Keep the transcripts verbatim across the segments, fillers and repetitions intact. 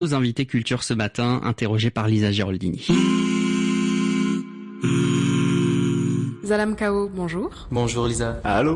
Aux invités culture ce matin, interrogés par Lisa Giraldini. Zalam Kao, bonjour. Bonjour Lisa. Allô.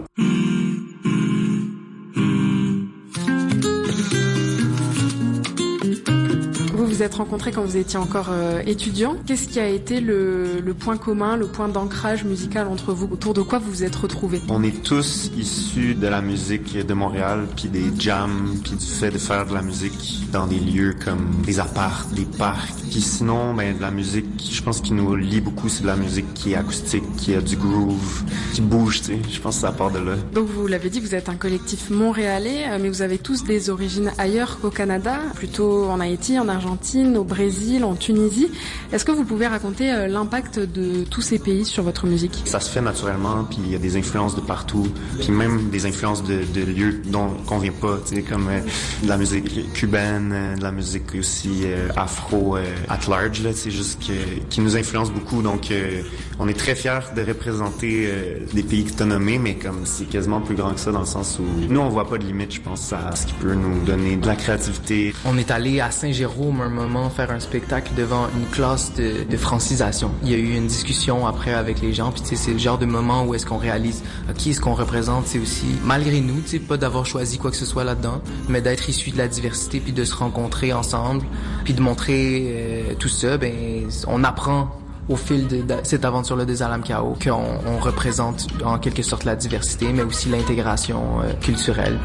Vous vous êtes rencontrés quand vous étiez encore euh, étudiant. Qu'est-ce qui a été le, le point commun, le point d'ancrage musical entre vous? Autour de quoi vous vous êtes retrouvés? On est tous issus de la musique de Montréal, puis des jams, puis du fait de faire de la musique dans des lieux comme des apparts, des parcs. Puis sinon, ben de la musique, je pense qui nous lie beaucoup, c'est de la musique qui est acoustique, qui a du groove, qui bouge, tu sais. Je pense que ça part de là. Donc vous l'avez dit, vous êtes un collectif montréalais, mais vous avez tous des origines ailleurs qu'au Canada, plutôt en Haïti, en Argentine, au Brésil, en Tunisie. Est-ce que vous pouvez raconter euh, l'impact de tous ces pays sur votre musique? Ça se fait naturellement, puis il y a des influences de partout, puis même des influences de, de lieux dont qu'on vient pas, tu sais, comme euh, de la musique cubaine, euh, de la musique aussi euh, afro euh, at large, là, c'est juste que qui nous influence beaucoup. Donc, euh, on est très fiers de représenter euh, des pays que t'as nommés, mais comme c'est quasiment plus grand que ça dans le sens où nous on voit pas de limite, je pense, à ce qui peut nous donner de la créativité. On est allé à Saint-Jérôme un moment faire un spectacle devant une classe de, de francisation. Il y a eu une discussion après avec les gens, puis tu sais, c'est le genre de moment où est-ce qu'on réalise qui est-ce qu'on représente, c'est aussi malgré nous, tu sais, pas d'avoir choisi quoi que ce soit là-dedans, mais d'être issu de la diversité, puis de se rencontrer ensemble, puis de montrer euh, tout ça. Ben, on apprend au fil de, de cette aventure-là des Zalam Kao qu'on on représente en quelque sorte la diversité, mais aussi l'intégration euh, culturelle.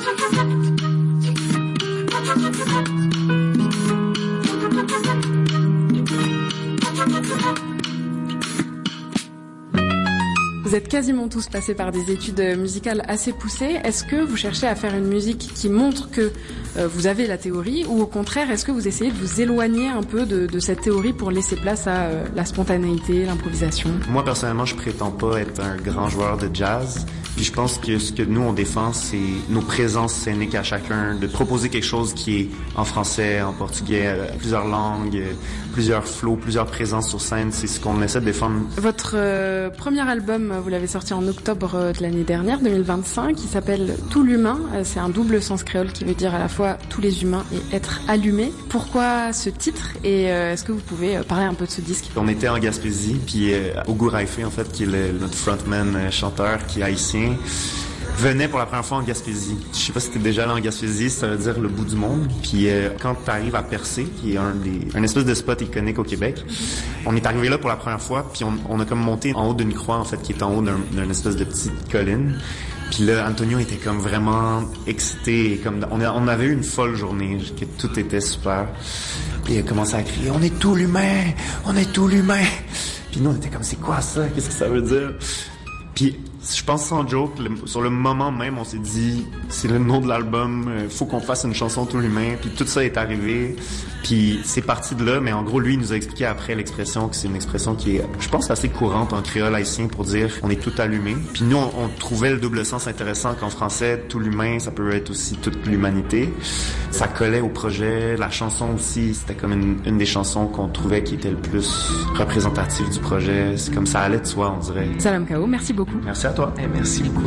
Vous êtes quasiment tous passés par des études musicales assez poussées. Est-ce que vous cherchez à faire une musique qui montre que euh, vous avez la théorie, ou au contraire, est-ce que vous essayez de vous éloigner un peu de, de cette théorie pour laisser place à euh, la spontanéité, l'improvisation? Moi, personnellement, je prétends pas être un grand joueur de jazz. Puis je pense que ce que nous, on défend, c'est nos présences scéniques à chacun, de proposer quelque chose qui est en français, en portugais, plusieurs langues, plusieurs flows, plusieurs présences sur scène. C'est ce qu'on essaie de défendre. Votre euh, premier album, vous l'avez sorti en octobre de l'année dernière, deux mille vingt-cinq, qui s'appelle Tout l'humain. C'est un double sens créole qui veut dire à la fois tous les humains et être allumé. Pourquoi ce titre, et euh, est-ce que vous pouvez parler un peu de ce disque? On était en Gaspésie, puis euh, Ogo Raifé, en fait, qui est le, notre frontman euh, chanteur, qui est haïtien, venait pour la première fois en Gaspésie. Je sais pas si t'es déjà allé en Gaspésie, ça veut dire le bout du monde. Puis euh, quand t'arrives à Percé, qui est un des un espèce de spot iconique au Québec, on est arrivé là pour la première fois, puis on, on a comme monté en haut d'une croix, en fait, qui est en haut d'un, d'une espèce de petite colline. Puis là, Antonio était comme vraiment excité, comme on, a, on avait eu une folle journée, que tout était super. Puis il a commencé à crier « On est tout l'humain! On est tout l'humain! » Puis nous, on était comme « C'est quoi ça? Qu'est-ce que ça veut dire? » Puis je pense sans joke, le, sur le moment même, on s'est dit, c'est le nom de l'album, euh, faut qu'on fasse une chanson tout l'humain. Puis tout ça est arrivé, puis c'est parti de là. Mais en gros, lui, il nous a expliqué après l'expression que c'est une expression qui est, je pense, assez courante en créole haïtien pour dire on est tout allumé. Puis nous, on, on trouvait le double sens intéressant qu'en français, tout l'humain, ça peut être aussi toute l'humanité. Ça collait au projet. La chanson aussi, c'était comme une, une des chansons qu'on trouvait qui était le plus représentative du projet. C'est comme ça allait de soi, on dirait. Zalam Kao, merci beaucoup. Merci à toi. Et merci beaucoup.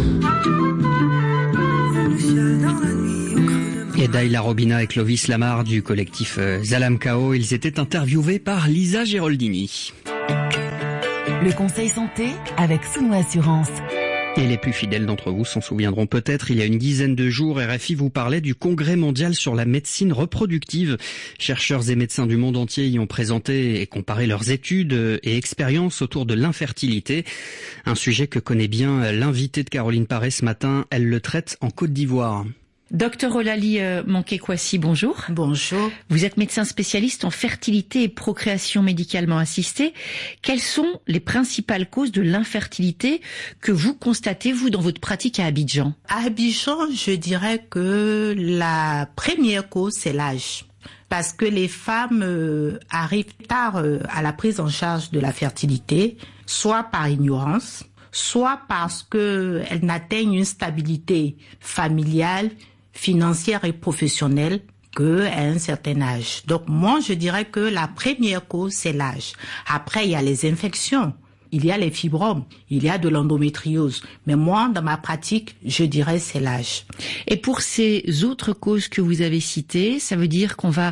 Et Daïla Robina et Clovis Lamar du collectif Zalam Kao, ils étaient interviewés par Lisa Giraldini. Le conseil santé avec Souno Assurance. Et les plus fidèles d'entre vous s'en souviendront peut-être, il y a une dizaine de jours, R F I vous parlait du Congrès mondial sur la médecine reproductive. Chercheurs et médecins du monde entier y ont présenté et comparé leurs études et expériences autour de l'infertilité. Un sujet que connaît bien l'invitée de Caroline Paré ce matin, elle le traite en Côte d'Ivoire. Docteur Olali euh, Manqué-Kwasi, bonjour. Bonjour. Vous êtes médecin spécialiste en fertilité et procréation médicalement assistée. Quelles sont les principales causes de l'infertilité que vous constatez, vous, dans votre pratique à Abidjan? À Abidjan, je dirais que la première cause, c'est l'âge. Parce que les femmes euh, arrivent tard euh, à la prise en charge de la fertilité, soit par ignorance, soit parce que elles n'atteignent une stabilité familiale, financière et professionnelle qu'à un certain âge. Donc moi, je dirais que la première cause, c'est l'âge. Après, il y a les infections, il y a les fibromes, il y a de l'endométriose. Mais moi, dans ma pratique, je dirais c'est l'âge. Et pour ces autres causes que vous avez citées, ça veut dire qu'on va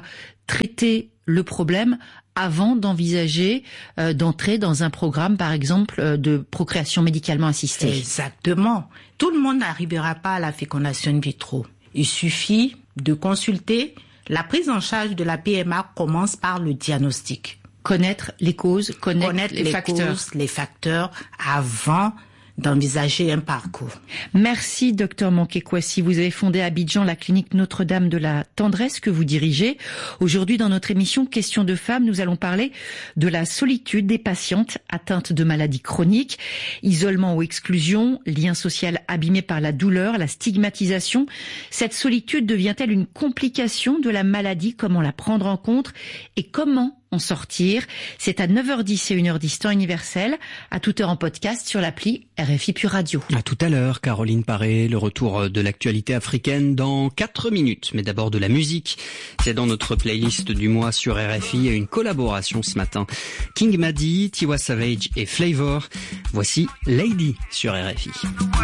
traiter le problème avant d'envisager euh, d'entrer dans un programme, par exemple, euh, de procréation médicalement assistée. Exactement. Tout le monde n'arrivera pas à la fécondation in vitro. Il suffit de consulter. La prise en charge de la P M A commence par le diagnostic. Connaître les causes, connaître, connaître les, les facteurs. causes, les facteurs avant d'envisager un parcours. Merci, docteur Manquekwassi. Vous avez fondé à Abidjan la clinique Notre-Dame de la Tendresse que vous dirigez. Aujourd'hui, dans notre émission Questions de femmes, nous allons parler de la solitude des patientes atteintes de maladies chroniques, isolement ou exclusion, lien social abîmé par la douleur, la stigmatisation. Cette solitude devient-elle une complication de la maladie? Comment la prendre en compte et comment en sortir? C'est à neuf heures dix et une heure dix temps universel, à toute heure en podcast sur l'appli R F I Pure Radio. À tout à l'heure, Caroline Paré, le retour de l'actualité africaine dans quatre minutes. Mais d'abord de la musique. C'est dans notre playlist du mois sur R F I et une collaboration ce matin. King Madi, Tiwa Savage et Flavor. Voici Lady sur R F I.